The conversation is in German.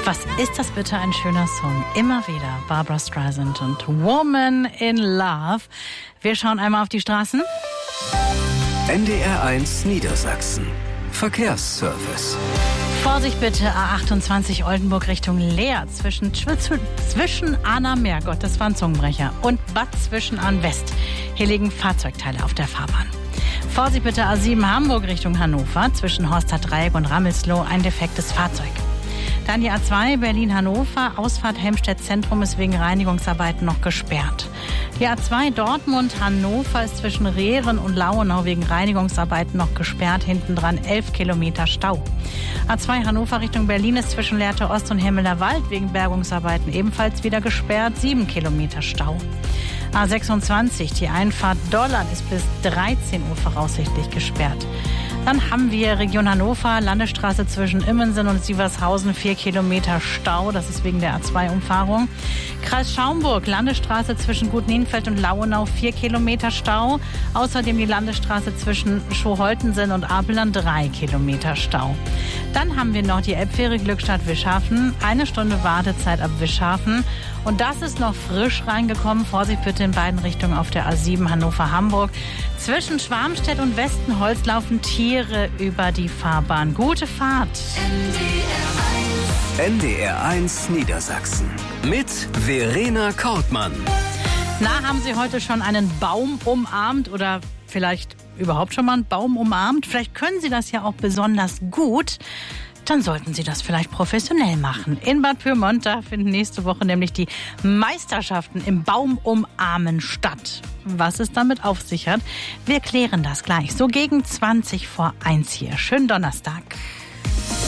Was ist das bitte ein schöner Song? Immer wieder Barbra Streisand und Woman in Love. Wir schauen einmal auf die Straßen. NDR1 Niedersachsen. Verkehrsservice. Vorsicht bitte, A28 Oldenburg Richtung Leer zwischen Anna-Meer, Gott, das war ein Zungenbrecher, und Bad Zwischenahn-West. Hier liegen Fahrzeugteile auf der Fahrbahn. Vorsicht bitte, A7 Hamburg Richtung Hannover zwischen Horster Dreieck und Rammelsloh, ein defektes Fahrzeug. Dann die A2 Berlin-Hannover, Ausfahrt Helmstedt Zentrum ist wegen Reinigungsarbeiten noch gesperrt. Die A2 Dortmund-Hannover ist zwischen Rehren und Lauenau wegen Reinigungsarbeiten noch gesperrt, hinten dran 11 Kilometer Stau. A2 Hannover Richtung Berlin ist zwischen Lehrte Ost und Hemmeler Wald wegen Bergungsarbeiten ebenfalls wieder gesperrt, 7 Kilometer Stau. A26, die Einfahrt Dolland ist bis 13 Uhr voraussichtlich gesperrt. Dann haben wir Region Hannover, Landesstraße zwischen Immensen und Sievershausen, 4 Kilometer Stau, das ist wegen der A2-Umfahrung. Kreis Schaumburg, Landesstraße zwischen Gut-Nienfeld und Lauenau, 4 Kilometer Stau. Außerdem die Landesstraße zwischen Schoholtensen und Apelern, 3 Kilometer Stau. Dann haben wir noch die Elbfähre Glückstadt-Wischhafen, 1 Stunde Wartezeit ab Wischhafen. Und das ist noch frisch reingekommen. Vorsicht bitte in beiden Richtungen auf der A7 Hannover-Hamburg. Zwischen Schwarmstedt und Westenholz laufen Tiere über die Fahrbahn. Gute Fahrt. NDR1 Niedersachsen. Mit Verena Kortmann. Na, haben Sie heute schon einen Baum umarmt oder vielleicht überhaupt schon mal einen Baum umarmt? Vielleicht können Sie das ja auch besonders gut. Dann sollten Sie das vielleicht professionell machen. In Bad Pyrmont, da finden nächste Woche nämlich die Meisterschaften im Baumumarmen statt. Was es damit auf sich hat, wir klären das gleich. So gegen 20 vor 1 hier. Schönen Donnerstag.